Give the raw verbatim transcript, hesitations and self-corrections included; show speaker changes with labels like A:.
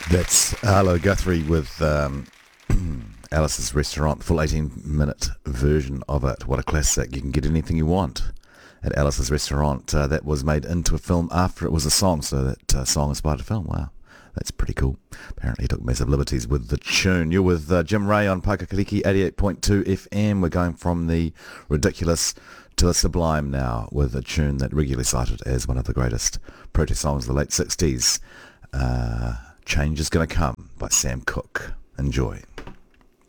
A: That's Arlo Guthrie with um, Alice's Restaurant, full eighteen minute version of it. What a classic. You can get anything you want at Alice's Restaurant. Uh, that was made into a film after it was a song, so that uh, song inspired a film. Wow, that's pretty cool. Apparently he took massive liberties with the tune. You're with uh, Jim Ray on Pakakariki eighty-eight point two F M. We're going from the ridiculous to the sublime now with a tune that regularly cited as one of the greatest protest songs of the late sixties. Uh, Change is Gonna Come by Sam Cooke. Enjoy.